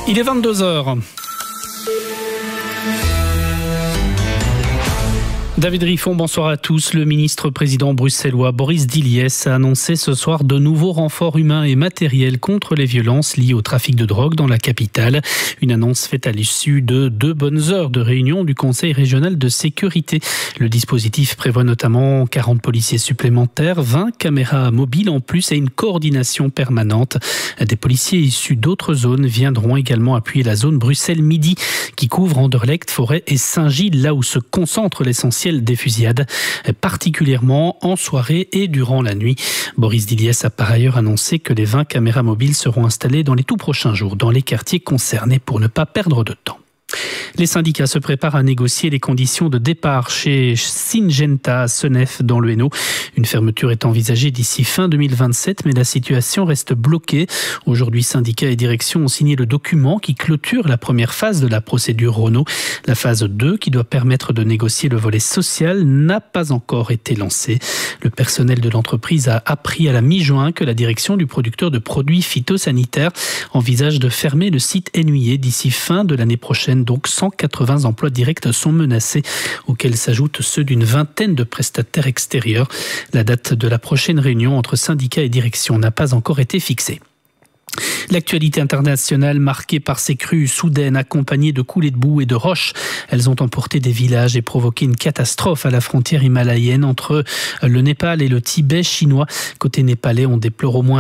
Il est 22h. David Riffon, bonsoir à tous. Le ministre-président bruxellois Boris Diliès a annoncé ce soir de nouveaux renforts humains et matériels contre les violences liées au trafic de drogue dans la capitale. Une annonce faite à l'issue de 2 bonnes heures de réunion du Conseil régional de sécurité. Le dispositif prévoit notamment 40 policiers supplémentaires, 20 caméras mobiles en plus et une coordination permanente. Des policiers issus d'autres zones viendront également appuyer la zone Bruxelles-Midi qui couvre Anderlecht, Forêt et Saint-Gilles, là où se concentre l'essentiel des fusillades, particulièrement en soirée et durant la nuit. Boris Diliès a par ailleurs annoncé que les 20 caméras mobiles seront installées dans les tout prochains jours dans les quartiers concernés pour ne pas perdre de temps. Les syndicats se préparent à négocier les conditions de départ chez Syngenta à Senef dans le Hainaut. Une fermeture est envisagée d'ici fin 2027, mais la situation reste bloquée. Aujourd'hui, syndicats et direction ont signé le document qui clôture la première phase de la procédure Renault. La phase 2, qui doit permettre de négocier le volet social, n'a pas encore été lancée. Le personnel de l'entreprise a appris à la mi-juin que la direction du producteur de produits phytosanitaires envisage de fermer le site Hennuyer d'ici fin de l'année prochaine. Donc 180 emplois directs sont menacés, auxquels s'ajoutent ceux d'une vingtaine de prestataires extérieurs. La date de la prochaine réunion entre syndicats et direction n'a pas encore été fixée. L'actualité internationale marquée par ces crues soudaines accompagnées de coulées de boue et de roches. Elles ont emporté des villages et provoqué une catastrophe à la frontière himalayenne entre le Népal et le Tibet chinois. Côté népalais, on déplore au moins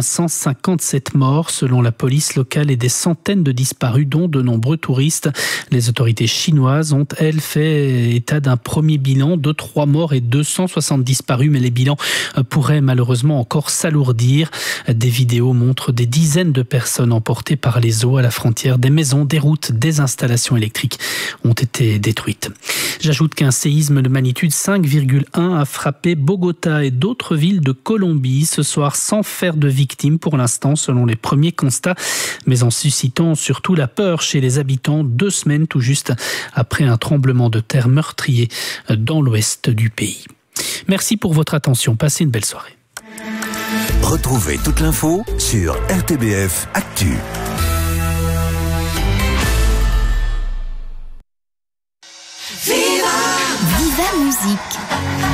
157 morts selon la police locale et des centaines de disparus, dont de nombreux touristes. Les autorités chinoises ont, elles, fait état d'un premier bilan de 3 morts et 260 disparus, mais les bilans pourraient malheureusement encore s'alourdir. Des vidéos montrent des dizaines de personnes emportées par les eaux à la frontière. Des maisons, des routes, des installations électriques ont été détruites. J'ajoute qu'un séisme de magnitude 5,1 a frappé Bogota et d'autres villes de Colombie ce soir sans faire de victimes pour l'instant selon les premiers constats, mais en suscitant surtout la peur chez les habitants 2 semaines tout juste après un tremblement de terre meurtrier dans l'ouest du pays. Merci pour votre attention. Passez une belle soirée. Retrouvez toute l'info sur RTBF Actu. Viva Musique.